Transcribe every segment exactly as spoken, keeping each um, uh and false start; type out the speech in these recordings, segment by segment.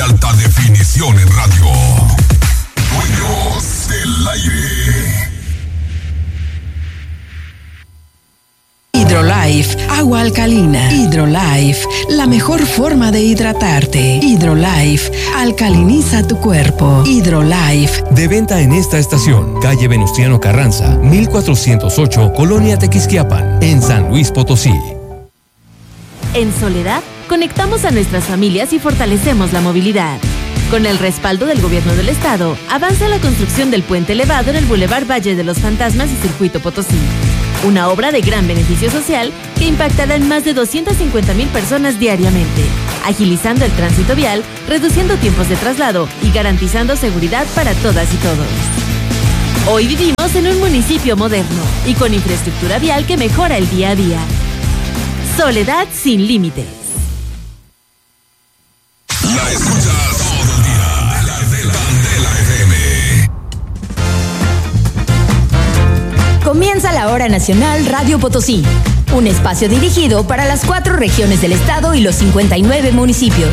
alta definición en radio. Dueños del aire. Hidrolife, agua alcalina. Hidrolife, la mejor forma de hidratarte. Hidrolife, alcaliniza tu cuerpo. Hidrolife. De venta en esta estación, calle Venustiano Carranza, mil cuatrocientos ocho, Colonia Tequisquiapan, en San Luis Potosí. En Soledad, conectamos a nuestras familias y fortalecemos la movilidad. Con el respaldo del Gobierno del Estado, avanza la construcción del puente elevado en el Boulevard Valle de los Fantasmas y Circuito Potosí. Una obra de gran beneficio social que impactará en más de doscientas cincuenta mil personas diariamente, agilizando el tránsito vial, reduciendo tiempos de traslado y garantizando seguridad para todas y todos. Hoy vivimos en un municipio moderno y con infraestructura vial que mejora el día a día. Soledad sin límites. La escuchas todo el día. La de la, de la F M. Comienza la Hora Nacional Radio Potosí, un espacio dirigido para las cuatro regiones del estado y los cincuenta y nueve municipios.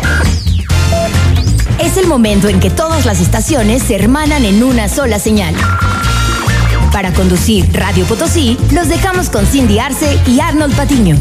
Es el momento en que todas las estaciones se hermanan en una sola señal. Para conducir Radio Potosí, los dejamos con Cindy Arce y Arnold Patiño.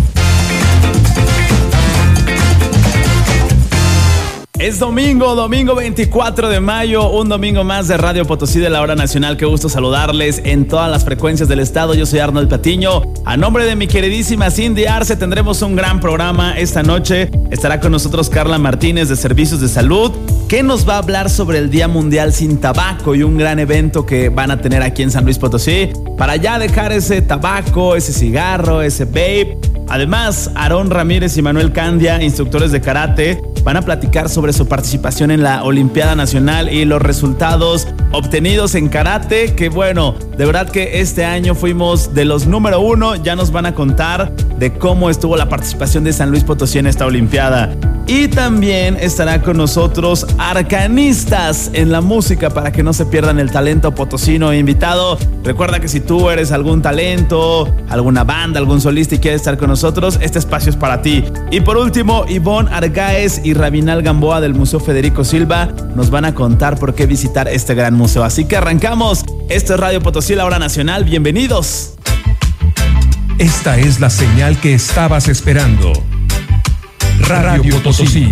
Es domingo, domingo veinticuatro de mayo, un domingo más de Radio Potosí de la Hora Nacional. Qué gusto saludarles en todas las frecuencias del estado. Yo soy Arnold Patiño. A nombre de mi queridísima Cindy Arce, tendremos un gran programa esta noche. Estará con nosotros Carla Martínez de Servicios de Salud, que nos va a hablar sobre el Día Mundial Sin Tabaco y un gran evento que van a tener aquí en San Luis Potosí para ya dejar ese tabaco, ese cigarro, ese vape. Además, Aarón Ramírez y Manuel Candia, instructores de karate, van a platicar sobre su participación en la Olimpiada Nacional y los resultados obtenidos en karate, que bueno, de verdad que este año fuimos de los número uno. Ya nos van a contar de cómo estuvo la participación de San Luis Potosí en esta Olimpiada. Y también estará con nosotros arcanistas en la música para que no se pierdan el talento potosino invitado. Recuerda que si tú eres algún talento, alguna banda, algún solista y quieres estar con nosotros, este espacio es para ti. Y por último, Ivonne Argáez y Rabinal Gamboa del Museo Federico Silva nos van a contar por qué visitar este gran museo. Así que arrancamos. Esto es Radio Potosí, la Hora Nacional. Bienvenidos. Esta es la señal que estabas esperando. Radio Potosí.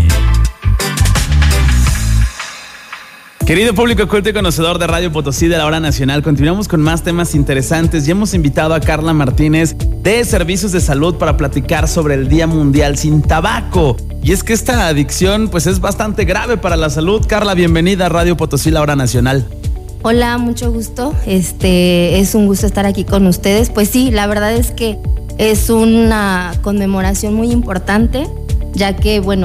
Querido público culto y conocedor de Radio Potosí de la Hora Nacional, continuamos con más temas interesantes y hemos invitado a Carla Martínez de Servicios de Salud para platicar sobre el Día Mundial Sin Tabaco. Y es que esta adicción pues es bastante grave para la salud. Carla, bienvenida a Radio Potosí, la Hora Nacional. Hola, mucho gusto. Este, es un gusto estar aquí con ustedes. Pues sí, la verdad es que es una conmemoración muy importante, ya que, bueno,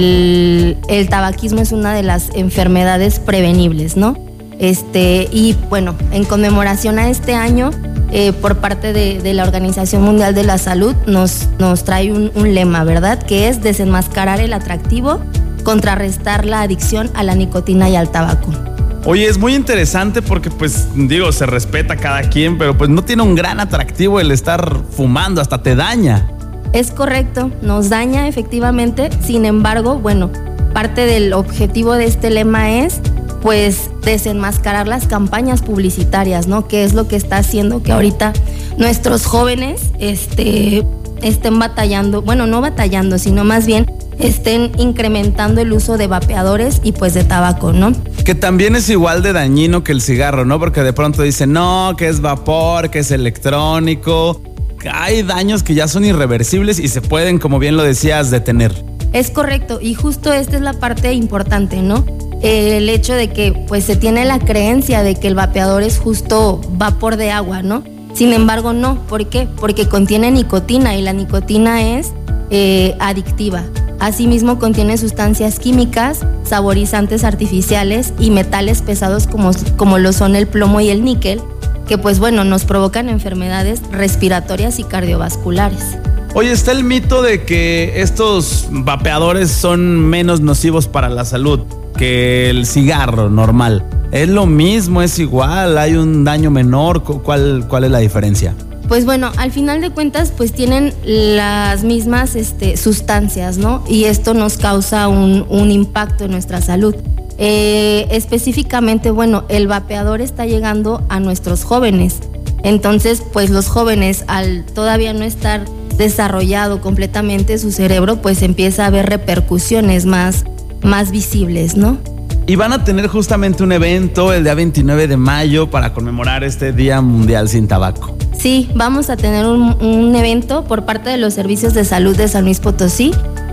el, el tabaquismo es una de las enfermedades prevenibles, ¿no? Este, y bueno, en conmemoración a este año, eh, por parte de, de la Organización Mundial de la Salud, nos, nos trae un, un lema, ¿verdad? Que es desenmascarar el atractivo, contrarrestar la adicción a la nicotina y al tabaco. Oye, es muy interesante porque, pues, digo, se respeta a cada quien, pero pues no tiene un gran atractivo el estar fumando, hasta te daña. Es correcto, nos daña efectivamente. Sin embargo, bueno, parte del objetivo de este lema es, pues, desenmascarar las campañas publicitarias, ¿no? Que es lo que está haciendo que ahorita nuestros jóvenes este, estén batallando, bueno, no batallando, sino más bien estén incrementando el uso de vapeadores y pues de tabaco, ¿no? Que también es igual de dañino que el cigarro, ¿no? Porque de pronto dicen, no, que es vapor, que es electrónico. Hay daños que ya son irreversibles y se pueden, como bien lo decías, detener. Es correcto, y justo esta es la parte importante, ¿no? El hecho de que pues se tiene la creencia de que el vapeador es justo vapor de agua, ¿no? Sin embargo, no. ¿Por qué? Porque contiene nicotina y la nicotina es eh, adictiva. Asimismo, contiene sustancias químicas, saborizantes artificiales y metales pesados como, como lo son el plomo y el níquel, que pues bueno, nos provocan enfermedades respiratorias y cardiovasculares. Oye, está el mito de que estos vapeadores son menos nocivos para la salud que el cigarro normal. ¿Es lo mismo? ¿Es igual? ¿Hay un daño menor? ¿Cuál, cuál es la diferencia? Pues bueno, al final de cuentas, pues tienen las mismas este, sustancias, ¿no? Y esto nos causa un, un impacto en nuestra salud. Eh, específicamente, bueno, el vapeador está llegando a nuestros jóvenes. Entonces, pues los jóvenes, al todavía no estar desarrollado completamente su cerebro, pues empieza a haber repercusiones más, más visibles, ¿no? Y van a tener justamente un evento el día veintinueve de mayo para conmemorar este Día Mundial Sin Tabaco. Sí, vamos a tener un, un evento por parte de los Servicios de Salud de San Luis Potosí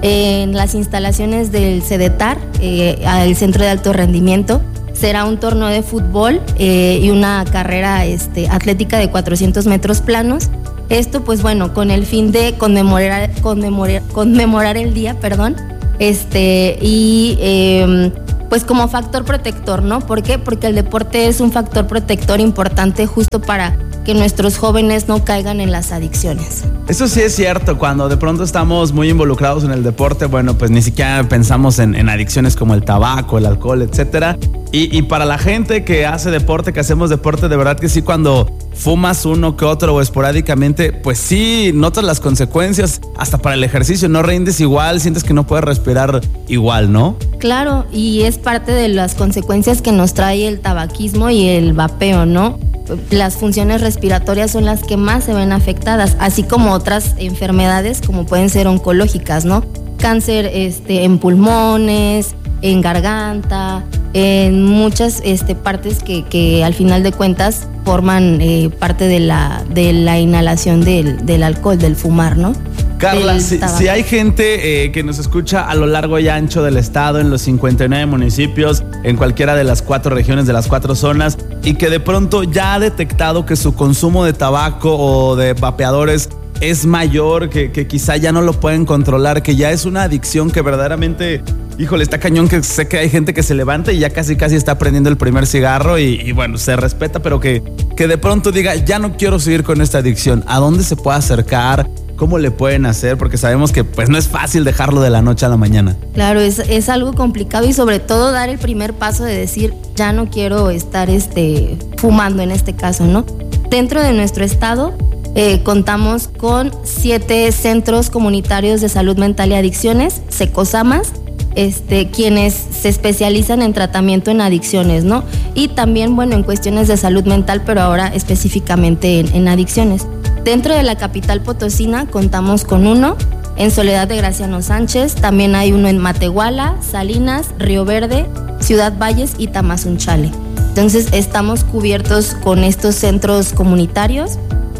en las instalaciones del CEDETAR, eh, el Centro de Alto Rendimiento. Será un torneo de fútbol eh, y una carrera este, atlética de cuatrocientos metros planos. Esto, pues bueno, con el fin de conmemorar, conmemorar, conmemorar el día, perdón, este, y eh, pues como factor protector, ¿no? ¿Por qué? Porque el deporte es un factor protector importante justo para que nuestros jóvenes no caigan en las adicciones. Eso sí es cierto, cuando de pronto estamos muy involucrados en el deporte, bueno, pues ni siquiera pensamos en, en adicciones como el tabaco, el alcohol, etcétera. Y, y para la gente que hace deporte, que hacemos deporte, de verdad que sí, cuando fumas uno que otro o esporádicamente, pues sí, notas las consecuencias, hasta para el ejercicio, no rindes igual, sientes que no puedes respirar igual, ¿no? Claro, y es parte de las consecuencias que nos trae el tabaquismo y el vapeo, ¿no? Las funciones respiratorias son las que más se ven afectadas, así como otras enfermedades como pueden ser oncológicas, ¿no? Cáncer este, en pulmones, en garganta, en muchas este, partes que, que al final de cuentas forman eh, parte de la, de la inhalación del, del alcohol, del fumar, ¿no? Carla, si, si hay gente eh, que nos escucha a lo largo y ancho del estado, en los cincuenta y nueve municipios, en cualquiera de las cuatro regiones, de las cuatro zonas, y que de pronto ya ha detectado que su consumo de tabaco o de vapeadores es mayor, que, que quizá ya no lo pueden controlar, que ya es una adicción que verdaderamente, híjole, está cañón, que sé que hay gente que se levanta y ya casi casi está prendiendo el primer cigarro y, y bueno, se respeta, pero que, que de pronto diga, ya no quiero seguir con esta adicción. ¿A dónde se puede acercar? ¿Cómo le pueden hacer? Porque sabemos que pues no es fácil dejarlo de la noche a la mañana. Claro, es, es algo complicado y sobre todo dar el primer paso de decir, ya no quiero estar este, fumando en este caso, ¿no? Dentro de nuestro estado eh, contamos con siete centros comunitarios de salud mental y adicciones, SECOSAMAS, este, quienes se especializan en tratamiento en adicciones, ¿no? Y también, bueno, en cuestiones de salud mental, pero ahora específicamente en, en adicciones. Dentro de la capital potosina contamos con uno, en Soledad de Graciano Sánchez, también hay uno en Matehuala, Salinas, Río Verde, Ciudad Valles y Tamazunchale. Entonces estamos cubiertos con estos centros comunitarios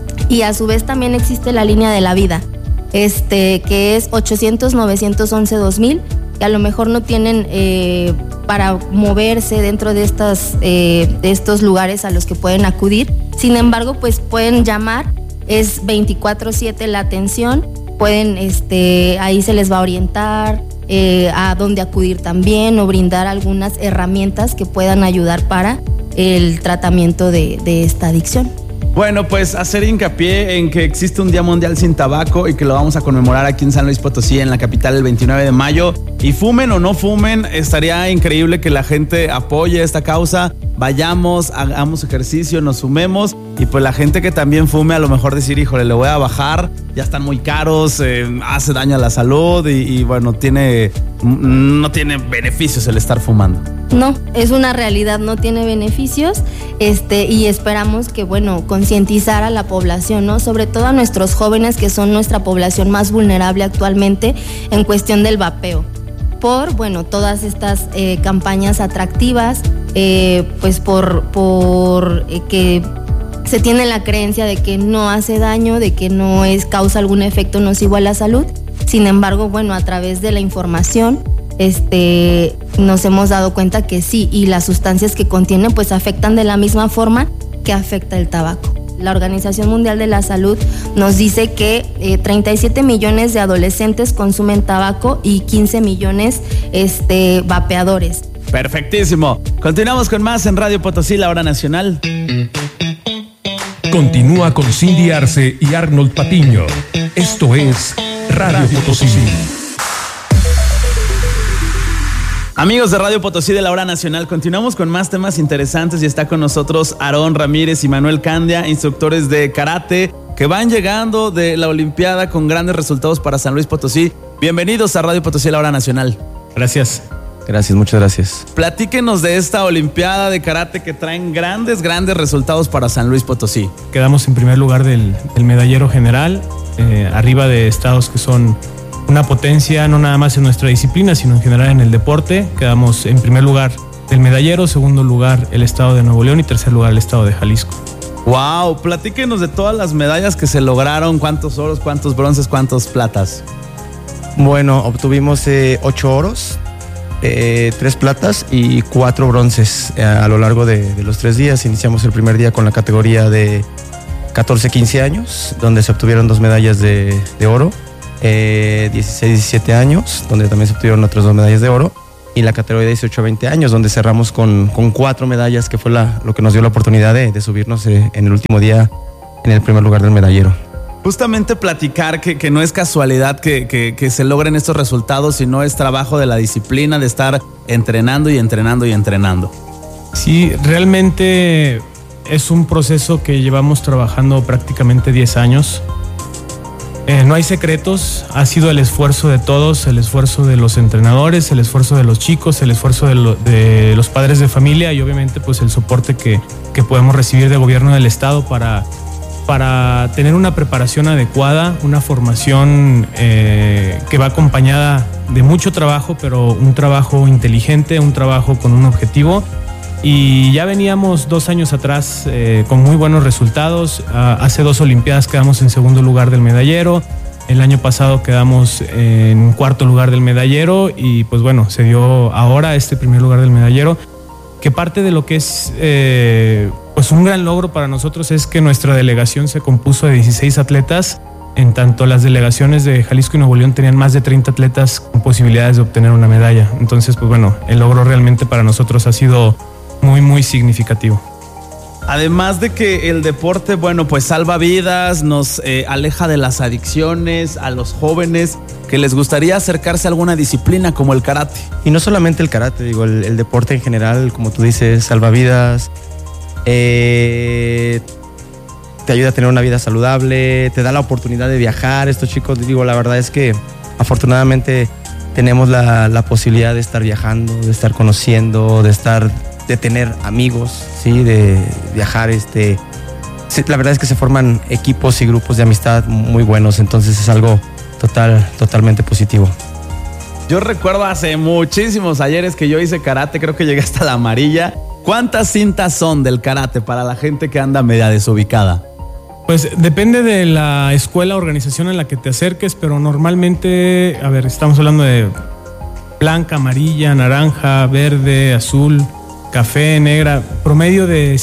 y a su vez también existe la línea de la vida, este, que es ochocientos, novecientos once, dos mil, que a lo mejor no tienen eh, para moverse dentro de, estas, eh, de estos lugares a los que pueden acudir. Sin embargo, pues pueden llamar. Es veinticuatro siete la atención, pueden, este, ahí se les va a orientar eh, a dónde acudir también o brindar algunas herramientas que puedan ayudar para el tratamiento de, de esta adicción. Bueno, pues hacer hincapié en que existe un Día Mundial Sin Tabaco y que lo vamos a conmemorar aquí en San Luis Potosí, en la capital, el veintinueve de mayo. Y fumen o no fumen, estaría increíble que la gente apoye esta causa. Vayamos, hagamos ejercicio, nos sumemos. Y pues la gente que también fume, a lo mejor decir, híjole, le voy a bajar, ya están muy caros, eh, hace daño a la salud y, y bueno, tiene, no tiene beneficios el estar fumando. No, es una realidad, no tiene beneficios, este, y esperamos que, bueno, concientizar a la población, ¿no? Sobre todo a nuestros jóvenes, que son nuestra población más vulnerable actualmente en cuestión del vapeo. Por, bueno, todas estas eh, campañas atractivas, eh, pues por, por eh, que se tiene la creencia de que no hace daño, de que no es causa algún efecto nocivo a la salud. Sin embargo, bueno, a través de la información, este, nos hemos dado cuenta que sí, y las sustancias que contienen pues afectan de la misma forma que afecta el tabaco. La Organización Mundial de la Salud nos dice que eh, treinta y siete millones de adolescentes consumen tabaco y quince millones este, vapeadores. Perfectísimo. Continuamos con más en Radio Potosí, la hora nacional. Continúa con Cindy Arce y Arnold Patiño. Esto es Radio Potosí. Amigos de Radio Potosí de la Hora Nacional, continuamos con más temas interesantes y está con nosotros Aarón Ramírez y Manuel Candia, instructores de karate, que van llegando de la Olimpiada con grandes resultados para San Luis Potosí. Bienvenidos a Radio Potosí, la hora nacional. Gracias. Gracias, muchas gracias. Platíquenos de esta Olimpiada de Karate que traen grandes, grandes resultados para San Luis Potosí. Quedamos en primer lugar del, del medallero general, eh, arriba de estados que son una potencia, no nada más en nuestra disciplina, sino en general en el deporte. Quedamos en primer lugar del medallero, segundo lugar el estado de Nuevo León y tercer lugar el estado de Jalisco. Wow, platíquenos de todas las medallas que se lograron, cuántos oros, cuántos bronces, cuántos platas. Bueno, obtuvimos eh, ocho oros, eh, tres platas y cuatro bronces eh, a lo largo de, de los tres días. Iniciamos el primer día con la categoría de catorce a quince años, donde se obtuvieron dos medallas de, de oro, eh, dieciséis a diecisiete años, donde también se obtuvieron otras dos medallas de oro, y la categoría de dieciocho a veinte años, donde cerramos con, con cuatro medallas, que fue la, lo que nos dio la oportunidad de, de subirnos eh, en el último día en el primer lugar del medallero. Justamente platicar que, que no es casualidad que, que, que se logren estos resultados, sino es trabajo de la disciplina, de estar entrenando y entrenando y entrenando. Sí, realmente es un proceso que llevamos trabajando prácticamente diez años. Eh, no hay secretos, ha sido el esfuerzo de todos, el esfuerzo de los entrenadores, el esfuerzo de los chicos, el esfuerzo de, lo, de los padres de familia y obviamente pues el soporte que, que podemos recibir del gobierno del estado para, para tener una preparación adecuada, una formación eh, que va acompañada de mucho trabajo, pero un trabajo inteligente, un trabajo con un objetivo. Y ya veníamos dos años atrás eh, con muy buenos resultados. Uh, hace dos Olimpiadas quedamos en segundo lugar del medallero. El año pasado quedamos en cuarto lugar del medallero y pues bueno, se dio ahora este primer lugar del medallero. Que parte de lo que es eh, pues un gran logro para nosotros es que nuestra delegación se compuso de dieciséis atletas. En tanto las delegaciones de Jalisco y Nuevo León tenían más de treinta atletas con posibilidades de obtener una medalla. Entonces pues bueno, el logro realmente para nosotros ha sido muy, muy significativo. Además de que el deporte, bueno, pues salva vidas, nos eh, aleja de las adicciones a los jóvenes que les gustaría acercarse a alguna disciplina como el karate. Y no solamente el karate, digo, el, el deporte en general, como tú dices, salva vidas, eh, te ayuda a tener una vida saludable, te da la oportunidad de viajar. Estos chicos, digo, la verdad es que afortunadamente tenemos la, la posibilidad de estar viajando, de estar conociendo, de estar... de tener amigos, sí, de viajar, este, la verdad es que se forman equipos y grupos de amistad muy buenos, entonces es algo total, totalmente positivo. Yo recuerdo hace muchísimos ayeres que yo hice karate, creo que llegué hasta la amarilla. ¿Cuántas cintas son del karate para la gente que anda media desubicada? Pues depende de la escuela o organización en la que te acerques, pero normalmente, a ver, estamos hablando de blanca, amarilla, naranja, verde, azul, café, negra, promedio de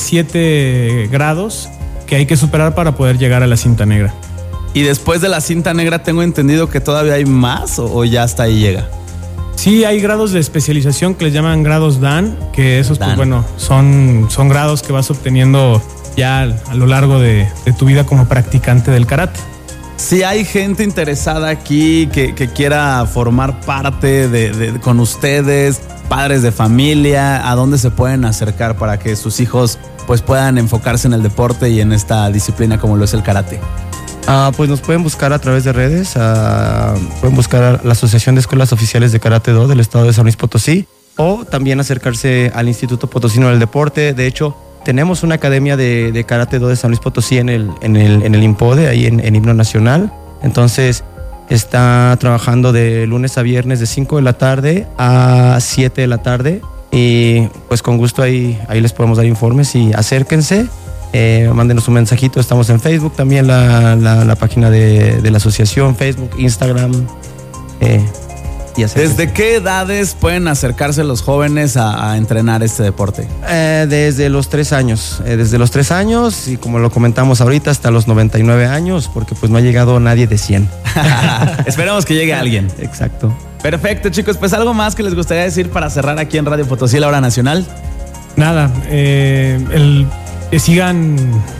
siete grados que hay que superar para poder llegar a la cinta negra. Y después de la cinta negra tengo entendido que todavía hay más o, o ya hasta ahí llega. Sí, hay grados de especialización que les llaman grados Dan, que esos Dan. Pues bueno, son, son grados que vas obteniendo ya a lo largo de, de tu vida como practicante del karate. Si hay gente interesada aquí que, que quiera formar parte de, de, con ustedes, padres de familia, ¿a dónde se pueden acercar para que sus hijos pues puedan enfocarse en el deporte y en esta disciplina como lo es el karate? Uh, pues nos pueden buscar a través de redes, uh, pueden buscar a la Asociación de Escuelas Oficiales de Karate Do del estado de San Luis Potosí o también acercarse al Instituto Potosino del Deporte. De hecho, tenemos una academia de, de Karate Do de San Luis Potosí en el, en el, en el IMPODE, ahí en, en Himno Nacional. Entonces, está trabajando de lunes a viernes de cinco de la tarde a siete de la tarde y pues con gusto ahí, ahí les podemos dar informes y acérquense, eh, mándenos un mensajito. Estamos en Facebook también, la, la, la página de, de la asociación, Facebook, Instagram. Eh, y ¿Desde qué edades pueden acercarse los jóvenes a, a entrenar este deporte? Eh, desde los tres años, eh, desde los tres años y como lo comentamos ahorita hasta los noventa y nueve años, porque pues no ha llegado nadie de cien. Esperemos que llegue alguien. Exacto. Perfecto, chicos, pues algo más que les gustaría decir para cerrar aquí en Radio Potosí, la hora nacional. Nada, eh, el, que sigan,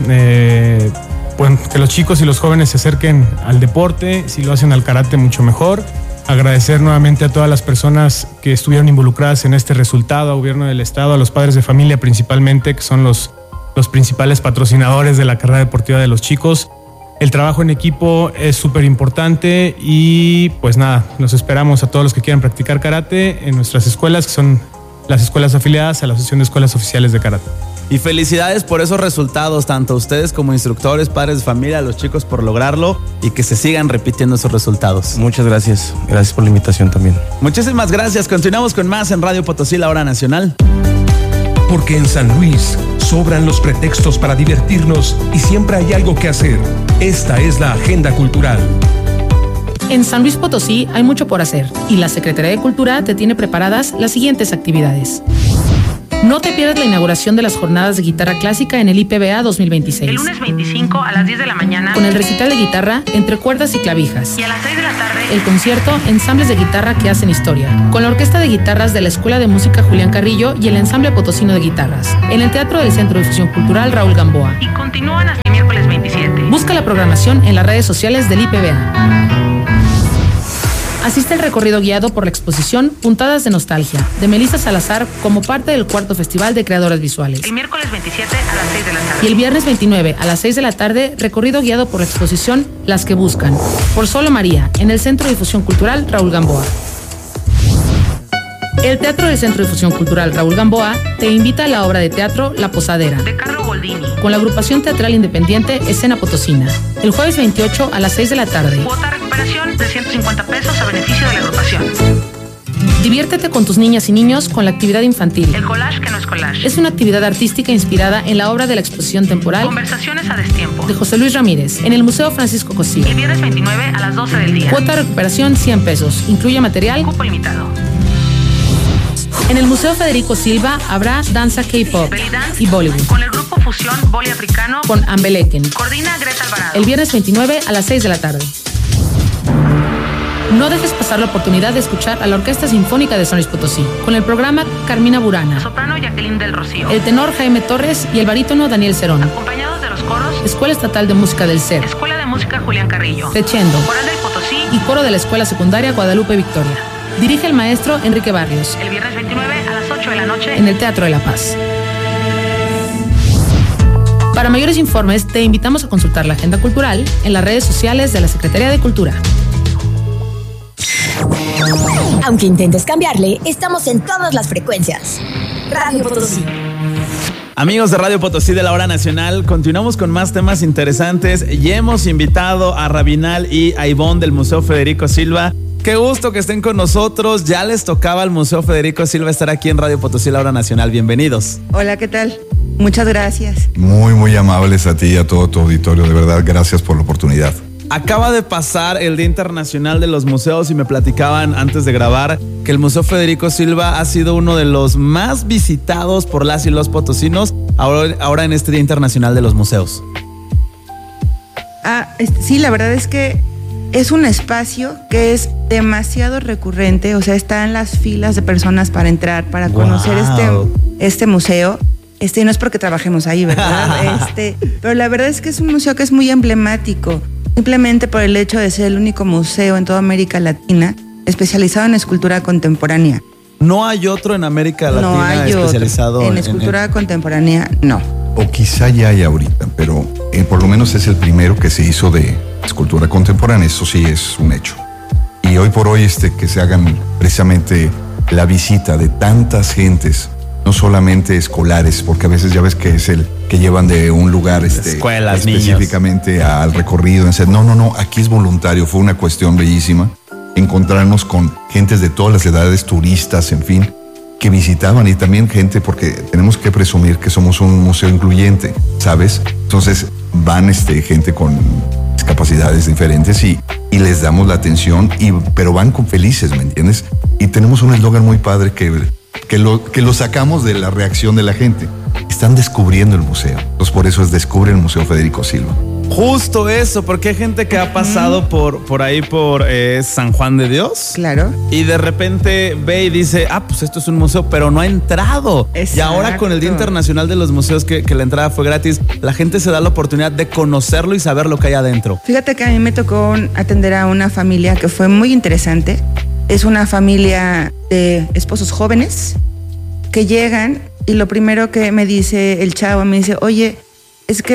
eh, pues, que los chicos y los jóvenes se acerquen al deporte, si lo hacen al karate mucho mejor. Agradecer nuevamente a todas las personas que estuvieron involucradas en este resultado, al gobierno del estado, a los padres de familia principalmente, que son los, los principales patrocinadores de la carrera deportiva de los chicos. El trabajo en equipo es súper importante y pues nada, los esperamos a todos los que quieran practicar karate en nuestras escuelas, que son las escuelas afiliadas a la Asociación de Escuelas Oficiales de Karate. Y felicidades por esos resultados, tanto a ustedes como instructores, padres de familia, a los chicos por lograrlo y que se sigan repitiendo esos resultados. Muchas gracias. Gracias por la invitación también. Muchísimas gracias. Continuamos con más en Radio Potosí, la hora nacional. Porque en San Luis sobran los pretextos para divertirnos y siempre hay algo que hacer. Esta es la agenda cultural. En San Luis Potosí hay mucho por hacer y la Secretaría de Cultura te tiene preparadas las siguientes actividades. No te pierdas la inauguración de las jornadas de guitarra clásica en el I P B A dos mil veintiséis. El lunes veinticinco a las diez de la mañana. Con el recital de guitarra entre cuerdas y clavijas. Y a las seis de la tarde. El concierto Ensambles de Guitarra que hacen historia. Con la Orquesta de Guitarras de la Escuela de Música Julián Carrillo y el Ensamble Potosino de Guitarras. En el Teatro del Centro de Difusión Cultural Raúl Gamboa. Y continúan hasta el miércoles veintisiete. Busca la programación en las redes sociales del I P B A. Asiste al recorrido guiado por la exposición Puntadas de Nostalgia, de Melissa Salazar, como parte del cuarto Festival de Creadoras Visuales. El miércoles veintisiete a las seis de la tarde. Y el viernes veintinueve a las seis de la tarde, recorrido guiado por la exposición Las que Buscan, por Solo María, en el Centro de Difusión Cultural Raúl Gamboa. El Teatro del Centro de Difusión Cultural Raúl Gamboa te invita a la obra de teatro La Posadera, de Carlo Goldini, con la agrupación teatral independiente Escena Potosina, el jueves veintiocho a las seis de la tarde. Cuota recuperación de ciento cincuenta pesos a beneficio de la agrupación. Diviértete con tus niñas y niños con la actividad infantil. El collage que no es collage. Es una actividad artística inspirada en la obra de la exposición temporal Conversaciones a destiempo, de José Luis Ramírez, en el Museo Francisco Cosío. El viernes veintinueve a las doce del día. Cuota de recuperación cien pesos. Incluye material. Cupo limitado. En el Museo Federico Silva habrá danza K-pop y Bollywood. Con el grupo Fusión Boli Africano con Ambeleken. Coordina Greta Alvarado. El viernes veintinueve a las seis de la tarde. No dejes pasar la oportunidad de escuchar a la Orquesta Sinfónica de San Luis Potosí, con el programa Carmina Burana, soprano Jacqueline del Rocío, el tenor Jaime Torres y el barítono Daniel Cerón. Acompañados de los coros Escuela Estatal de Música del C E R, Escuela de Música Julián Carrillo, Crescendo, Coral del Potosí y coro de la Escuela Secundaria Guadalupe Victoria. Dirige el maestro Enrique Barrios. El viernes veintinueve a las ocho de la noche en el Teatro de la Paz. Para mayores informes, te invitamos a consultar la agenda cultural en las redes sociales de la Secretaría de Cultura. Aunque intentes cambiarle, estamos en todas las frecuencias. Radio Potosí. Amigos de Radio Potosí de la Hora Nacional, continuamos con más temas interesantes y hemos invitado a Rabinal y a Ivonne del Museo Federico Silva. Qué gusto que estén con nosotros. Ya les tocaba al Museo Federico Silva estar aquí en Radio Potosí, la Hora Nacional. Bienvenidos. Hola, ¿qué tal? Muchas gracias. Muy, muy amables a ti y a todo tu auditorio. De verdad, gracias por la oportunidad. Acaba de pasar el Día Internacional de los Museos y me platicaban antes de grabar que el Museo Federico Silva ha sido uno de los más visitados por las y los potosinos ahora, ahora en este Día Internacional de los Museos. Ah, sí, la verdad es que es un espacio que es demasiado recurrente, o sea, están las filas de personas para entrar, para wow. conocer este, este museo. Este, no es porque trabajemos ahí, ¿verdad? este, pero la verdad es que es un museo que es muy emblemático, simplemente por el hecho de ser el único museo en toda América Latina especializado en escultura contemporánea. ¿No hay otro en América Latina no hay especializado en, en escultura en... contemporánea? No. O quizá ya hay ahorita, pero eh, por lo menos es el primero que se hizo de escultura contemporánea, eso sí es un hecho. Y hoy por hoy este, que se hagan precisamente la visita de tantas gentes, no solamente escolares, porque a veces ya ves que es el que llevan de un lugar este, escuelas, específicamente niños. Al recorrido. No, no, no, aquí es voluntario, fue una cuestión bellísima encontrarnos con gentes de todas las edades, turistas, en fin, que visitaban y también gente, porque tenemos que presumir que somos un museo incluyente, ¿sabes? Entonces van este, gente con discapacidades diferentes y, y les damos la atención, y, pero van con felices, ¿me entiendes? Y tenemos un eslogan muy padre que, que, lo, que lo sacamos de la reacción de la gente. Están descubriendo el museo. Entonces por eso es Descubre el Museo Federico Silva. Justo eso, porque hay gente que ha pasado mm. por, por ahí por eh, San Juan de Dios. Claro. Y de repente ve y dice, ah, pues esto es un museo, pero no ha entrado. Exacto. Y ahora con el Día Internacional de los Museos, que, que la entrada fue gratis, la gente se da la oportunidad de conocerlo y saber lo que hay adentro. Fíjate que a mí me tocó atender a una familia que fue muy interesante. Es una familia de esposos jóvenes que llegan y lo primero que me dice el chavo, me dice, oye, es que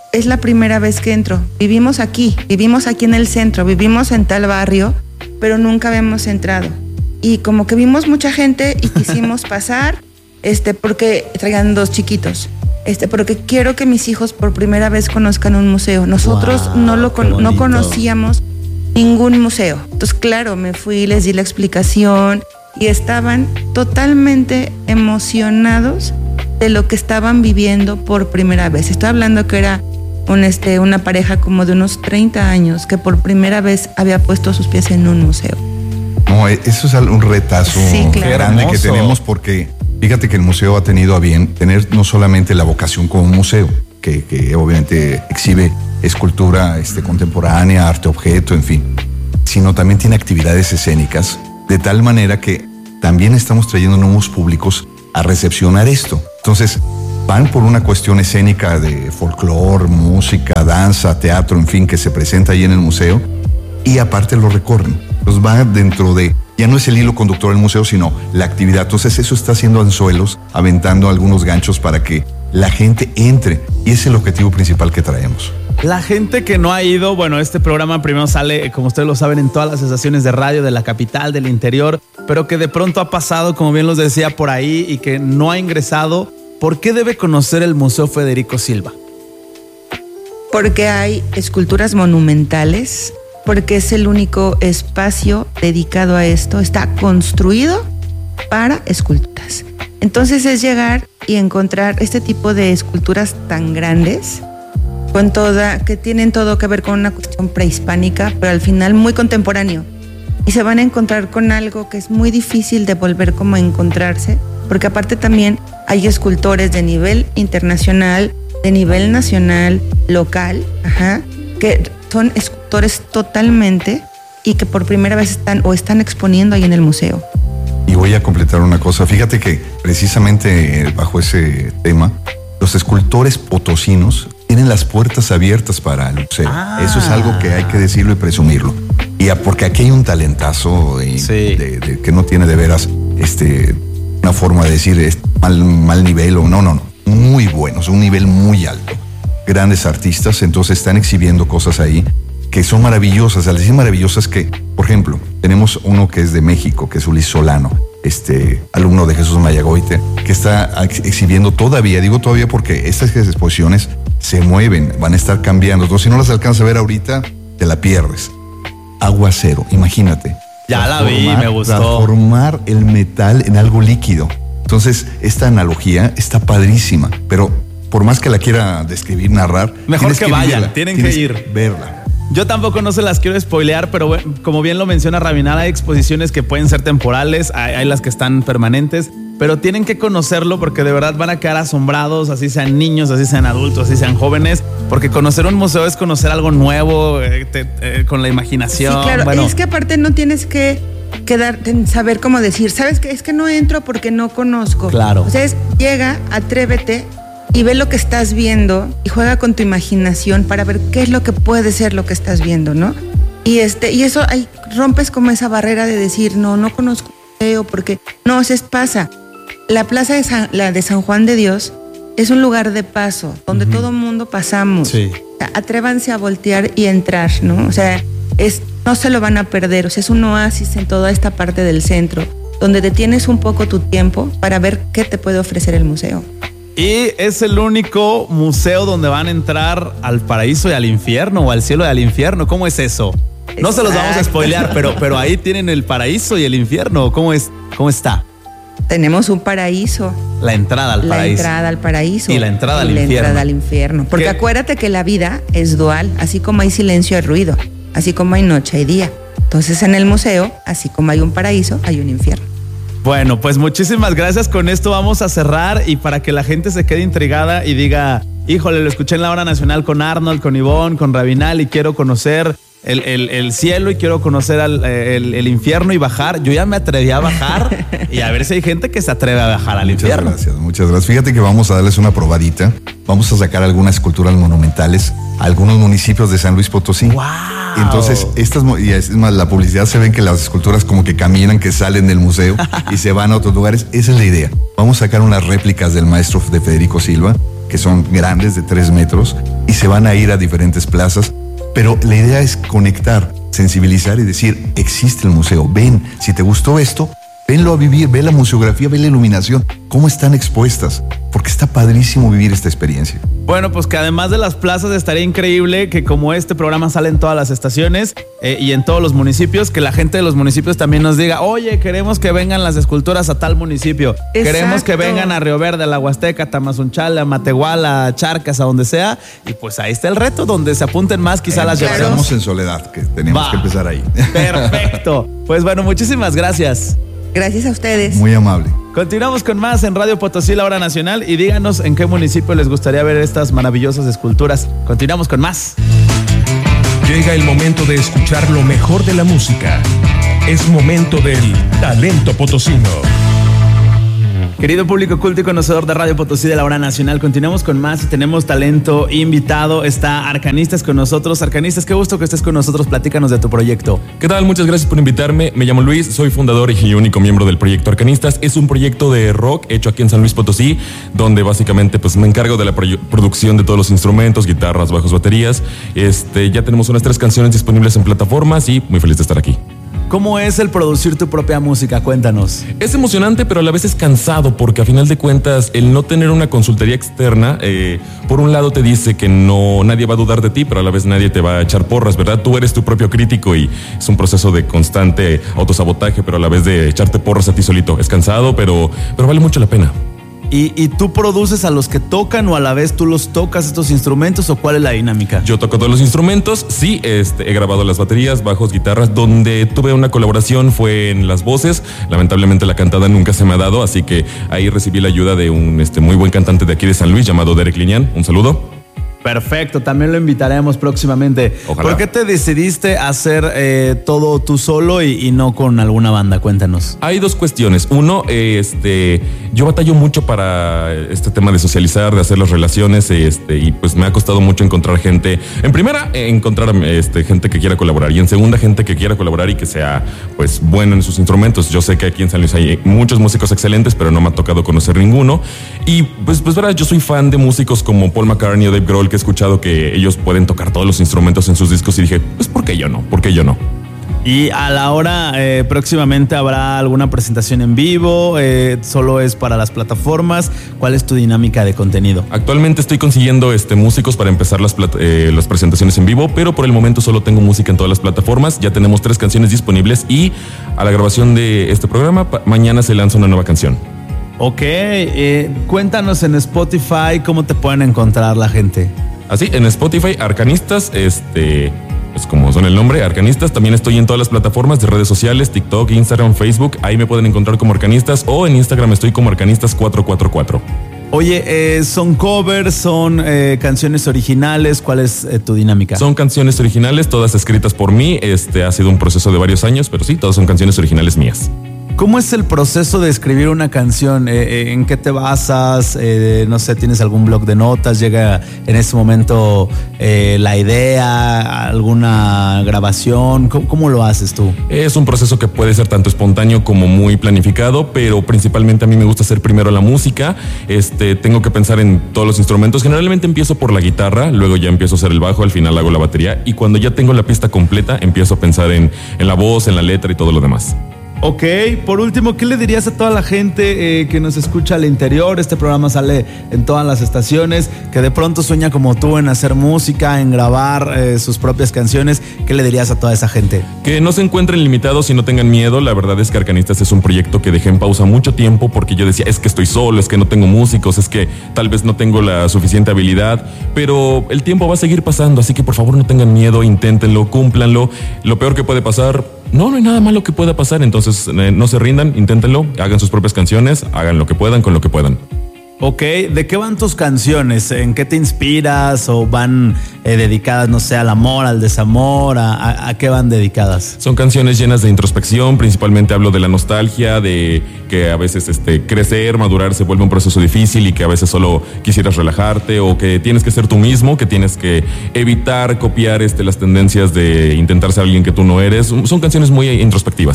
es la primera vez que entro. Vivimos aquí, vivimos aquí en el centro, vivimos en tal barrio, pero nunca habíamos entrado. Y como que vimos mucha gente y quisimos pasar, este, porque traían dos chiquitos. Este, porque quiero que mis hijos por primera vez conozcan un museo. Nosotros wow, no lo con, no conocíamos ningún museo. Entonces, claro, me fui, les di la explicación y estaban totalmente emocionados de lo que estaban viviendo por primera vez. Estoy hablando que era un, este, una pareja como de unos treinta años que por primera vez había puesto sus pies en un museo. No, eso es un retazo sí, claro. grande que tenemos porque fíjate que el museo ha tenido a bien tener no solamente la vocación como un museo, que, que obviamente exhibe escultura este, contemporánea, arte objeto, en fin, sino también tiene actividades escénicas, de tal manera que también estamos trayendo nuevos públicos a recepcionar esto. Entonces, van por una cuestión escénica de folclore, música, danza, teatro, en fin, que se presenta ahí en el museo, y aparte lo recorren. Pues va dentro de, ya no es el hilo conductor del museo, sino la actividad. Entonces eso está haciendo anzuelos, aventando algunos ganchos para que la gente entre. Y ese es el objetivo principal que traemos. La gente que no ha ido, bueno, este programa primero sale, como ustedes lo saben, en todas las estaciones de radio de la capital, del interior, pero que de pronto ha pasado, como bien los decía, por ahí y que no ha ingresado. ¿Por qué debe conocer el Museo Federico Silva? Porque hay esculturas monumentales, porque es el único espacio dedicado a esto, está construido para esculturas. Entonces es llegar y encontrar este tipo de esculturas tan grandes, con toda, que tienen todo que ver con una cuestión prehispánica, pero al final muy contemporáneo. Y se van a encontrar con algo que es muy difícil de volver como a encontrarse, porque aparte también hay escultores de nivel internacional, de nivel nacional, local, ajá, que son escultores totalmente y que por primera vez están o están exponiendo ahí en el museo. Y voy a completar una cosa. Fíjate que precisamente bajo ese tema, los escultores potosinos tienen las puertas abiertas para el museo. Ah. Eso es algo que hay que decirlo y presumirlo. Y a, porque aquí hay un talentazo de, sí. de, de, que no tiene de veras este, una forma de decir es mal, mal nivel o no, no, no. Muy buenos, un nivel muy alto. Grandes artistas, entonces están exhibiendo cosas ahí que son maravillosas. Al decir maravillosas que, por ejemplo, tenemos uno que es de México, que es Ulis Solano, este alumno de Jesús Mayagoite, que está ex- exhibiendo todavía, digo todavía porque estas exposiciones se mueven, van a estar cambiando. Entonces, si no las alcanzas a ver ahorita, te la pierdes. Aguacero, imagínate. Ya la vi, me gustó. Transformar el metal en algo líquido. Entonces, esta analogía está padrísima, pero por más que la quiera describir, narrar, mejor que, que vayan, vivirla, tienen que ir. Que verla. Yo tampoco no se las quiero spoilear, pero bueno, como bien lo menciona Rabinal, hay exposiciones que pueden ser temporales, hay, hay las que están permanentes, pero tienen que conocerlo porque de verdad van a quedar asombrados, así sean niños, así sean adultos, así sean jóvenes, porque conocer un museo es conocer algo nuevo, eh, te, eh, con la imaginación. Sí, claro, bueno. Es que aparte no tienes que quedar, saber cómo decir, ¿sabes qué? Es que no entro porque no conozco. Claro. O sea, es, llega, atrévete y ve lo que estás viendo y juega con tu imaginación para ver qué es lo que puede ser lo que estás viendo, ¿no? Y este y eso ahí rompes como esa barrera de decir, no, no conozco museo porque no, se pasa. La plaza de San, la de San Juan de Dios es un lugar de paso donde uh-huh. todo mundo pasamos. Sí. O sea, atrévanse a voltear y entrar, ¿no? O sea, es, no se lo van a perder. O sea, es un oasis en toda esta parte del centro donde detienes un poco tu tiempo para ver qué te puede ofrecer el museo. Y es el único museo donde van a entrar al paraíso y al infierno, o al cielo y al infierno. ¿Cómo es eso? No Exacto. Se los vamos a spoilear, pero, pero ahí tienen el paraíso y el infierno. ¿Cómo es? ¿Cómo está? Tenemos un paraíso. La entrada al la paraíso. La entrada al paraíso. Y la entrada y al la infierno. La entrada al infierno. Porque ¿qué? Acuérdate que la vida es dual. Así como hay silencio, hay ruido. Así como hay noche, hay día. Entonces en el museo, así como hay un paraíso, hay un infierno. Bueno, pues muchísimas gracias. Con esto vamos a cerrar y para que la gente se quede intrigada y diga, híjole, lo escuché en la hora nacional con Arnold, con Ivonne, con Rabinal y quiero conocer el, el, el cielo y quiero conocer al, el, el infierno y bajar. Yo ya me atreví a bajar y a ver si hay gente que se atreve a bajar al muchas infierno. Muchas gracias, muchas gracias. Fíjate que vamos a darles una probadita. Vamos a sacar algunas esculturas monumentales a algunos municipios de San Luis Potosí. ¡Wow! Entonces, estas, y es más, la publicidad se ven que las esculturas como que caminan, que salen del museo y se van a otros lugares. Esa es la idea. Vamos a sacar unas réplicas del maestro de Federico Silva, que son grandes, de tres metros, y se van a ir a diferentes plazas, pero la idea es conectar, sensibilizar y decir, existe el museo, ven, si te gustó esto, venlo a vivir, ve la museografía, ve la iluminación, cómo están expuestas, porque está padrísimo vivir esta experiencia. Bueno, pues que además de las plazas estaría increíble que como este programa sale en todas las estaciones eh, y en todos los municipios, que la gente de los municipios también nos diga, oye, queremos que vengan las esculturas a tal municipio. Exacto. Queremos que vengan a Río Verde, a la Huasteca, a Tamazunchale, a Matehuala, a Charcas, a donde sea. Y pues ahí está el reto, donde se apunten más, quizá eh, las llevaremos. Estamos en Soledad, que tenemos Va. que empezar ahí. Perfecto. Pues bueno, muchísimas gracias. Gracias a ustedes. Muy amable. Continuamos con más en Radio Potosí, la hora nacional, y díganos en qué municipio les gustaría ver estas maravillosas esculturas. Continuamos con más. Llega el momento de escuchar lo mejor de la música. Es momento del talento potosino. Querido público culto y conocedor de Radio Potosí de la hora nacional, continuamos con más y tenemos talento invitado. Está Arcanistas con nosotros. Arcanistas, qué gusto que estés con nosotros. Platícanos de tu proyecto. ¿Qué tal? Muchas gracias por invitarme. Me llamo Luis, soy fundador y único miembro del proyecto Arcanistas. Es un proyecto de rock hecho aquí en San Luis Potosí, donde básicamente pues me encargo de la pro- producción de todos los instrumentos, guitarras, bajos, baterías. Este, ya tenemos unas tres canciones disponibles en plataformas y muy feliz de estar aquí. ¿Cómo es el producir tu propia música? Cuéntanos. Es emocionante, pero a la vez es cansado, porque a final de cuentas, el no tener una consultoría externa, eh, por un lado te dice que no, nadie va a dudar de ti, pero a la vez nadie te va a echar porras, ¿verdad? Tú eres tu propio crítico y es un proceso de constante autosabotaje, pero a la vez de echarte porras a ti solito. Es cansado, pero, pero vale mucho la pena. ¿Y, ¿Y tú produces a los que tocan o a la vez tú los tocas estos instrumentos o cuál es la dinámica? Yo toco todos los instrumentos, sí, este, he grabado las baterías, bajos, guitarras. Donde tuve una colaboración fue en las voces. Lamentablemente la cantada nunca se me ha dado, así que ahí recibí la ayuda de un este, muy buen cantante de aquí de San Luis llamado Derek Liñán. Un saludo. Perfecto, también lo invitaremos próximamente. Ojalá. ¿Por qué te decidiste hacer eh, todo tú solo y, y no con alguna banda? Cuéntanos. Hay dos cuestiones. Uno, este, yo batallo mucho para este tema de socializar, de hacer las relaciones, este, y pues me ha costado mucho encontrar gente. En primera, encontrar este, gente que quiera colaborar, y en segunda, gente que quiera colaborar y que sea pues bueno en sus instrumentos. Yo sé que aquí en San Luis hay muchos músicos excelentes, pero no me ha tocado conocer ninguno. Y pues, pues verdad, yo soy fan de músicos como Paul McCartney o Dave Grohl, que he escuchado que ellos pueden tocar todos los instrumentos en sus discos y dije, pues ¿por qué yo no? ¿Por qué yo no? Y a la hora, eh, próximamente habrá alguna presentación en vivo, eh, solo es para las plataformas. ¿Cuál es tu dinámica de contenido? Actualmente estoy consiguiendo este, músicos para empezar las, plat- eh, las presentaciones en vivo, pero por el momento solo tengo música en todas las plataformas. Ya tenemos tres canciones disponibles y a la grabación de este programa, pa- mañana se lanza una nueva canción. Ok, eh, cuéntanos en Spotify cómo te pueden encontrar la gente. Así, en Spotify, Arcanistas, este, pues como son el nombre, Arcanistas. También estoy en todas las plataformas de redes sociales, TikTok, Instagram, Facebook. Ahí me pueden encontrar como Arcanistas, o en Instagram estoy como Arcanistas cuatro cuatro cuatro. Oye, eh, ¿son covers, son eh, canciones originales? ¿Cuál es eh, tu dinámica? Son canciones originales, todas escritas por mí. Este ha sido un proceso de varios años, pero sí, todas son canciones originales mías. ¿Cómo es el proceso de escribir una canción? Eh, ¿En qué te basas? Eh, no sé, ¿tienes algún blog de notas? ¿Llega en ese momento eh, la idea? ¿Alguna grabación? ¿Cómo, ¿Cómo lo haces tú? Es un proceso que puede ser tanto espontáneo como muy planificado, pero principalmente a mí me gusta hacer primero la música. Este, tengo que pensar en todos los instrumentos. Generalmente empiezo por la guitarra, luego ya empiezo a hacer el bajo, al final hago la batería, y cuando ya tengo la pista completa empiezo a pensar en, en la voz, en la letra y todo lo demás. Ok, por último, ¿qué le dirías a toda la gente eh, que nos escucha al interior? Este programa sale en todas las estaciones, que de pronto sueña como tú en hacer música, en grabar eh, sus propias canciones. ¿Qué le dirías a toda esa gente? Que no se encuentren limitados y no tengan miedo. La verdad es que Arcanistas es un proyecto que dejé en pausa mucho tiempo porque yo decía, es que estoy solo, es que no tengo músicos, es que tal vez no tengo la suficiente habilidad, pero el tiempo va a seguir pasando, así que por favor no tengan miedo, inténtenlo, cúmplanlo. Lo peor que puede pasar, no, no hay nada malo que pueda pasar, entonces eh, no se rindan, inténtenlo, hagan sus propias canciones, hagan lo que puedan con lo que puedan. Ok, ¿de qué van tus canciones? ¿En qué te inspiras? ¿O van eh, dedicadas, no sé, al amor, al desamor? ¿A, a, a qué van dedicadas? Son canciones llenas de introspección, principalmente hablo de la nostalgia, de que a veces este, crecer, madurar se vuelve un proceso difícil y que a veces solo quisieras relajarte, o que tienes que ser tú mismo, que tienes que evitar copiar este, las tendencias de intentar ser alguien que tú no eres. Son canciones muy introspectivas.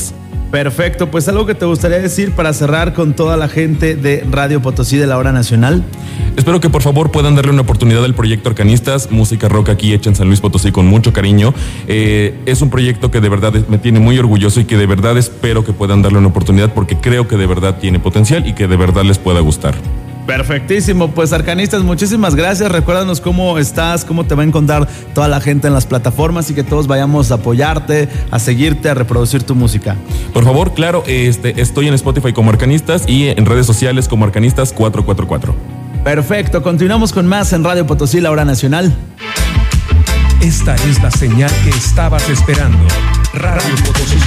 Perfecto, pues algo que te gustaría decir para cerrar con toda la gente de Radio Potosí de la Hora Nacional. Espero que por favor puedan darle una oportunidad al proyecto Arcanistas, música rock aquí hecha en San Luis Potosí con mucho cariño. Eh, es un proyecto que de verdad me tiene muy orgulloso y que de verdad espero que puedan darle una oportunidad porque creo que de verdad tiene potencial y que de verdad les pueda gustar. Perfectísimo, pues Arcanistas, muchísimas gracias. Recuérdanos cómo estás, cómo te va a encontrar toda la gente en las plataformas y que todos vayamos a apoyarte, a seguirte, a reproducir tu música. Por favor, claro, este, estoy en Spotify como Arcanistas y en redes sociales como Arcanistas cuatro cuatro cuatro. Perfecto, continuamos con más en Radio Potosí, la Hora Nacional. Esta es la señal que estabas esperando. Radio Potosí.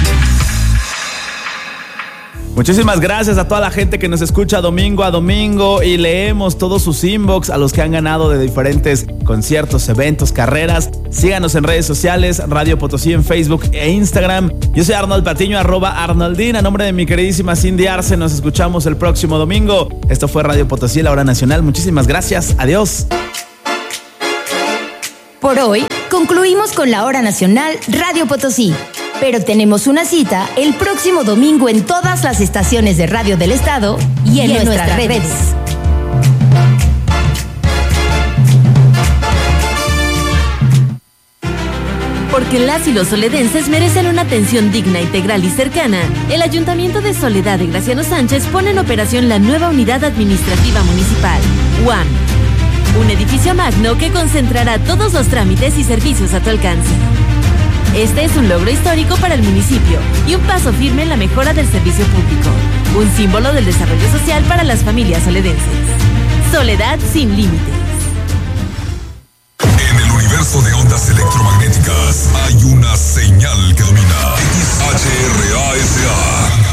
Muchísimas gracias a toda la gente que nos escucha domingo a domingo y leemos todos sus inbox a los que han ganado de diferentes conciertos, eventos, carreras. Síganos en redes sociales, Radio Potosí en Facebook e Instagram. Yo soy Arnold Patiño, arroba Arnoldín. A nombre de mi queridísima Cindy Arce, nos escuchamos el próximo domingo. Esto fue Radio Potosí, la Hora Nacional. Muchísimas gracias. Adiós. Por hoy, concluimos con la Hora Nacional Radio Potosí. Pero tenemos una cita el próximo domingo en todas las estaciones de radio del estado y en, y en nuestras, nuestras redes. redes. Porque las y los soledenses merecen una atención digna, integral y cercana, el Ayuntamiento de Soledad de Graciano Sánchez pone en operación la nueva Unidad Administrativa Municipal, U A M. Un edificio magno que concentrará todos los trámites y servicios a tu alcance. Este es un logro histórico para el municipio y un paso firme en la mejora del servicio público. Un símbolo del desarrollo social para las familias soledenses. Soledad sin límites. En el universo de ondas electromagnéticas hay una señal que domina. X H R A S A.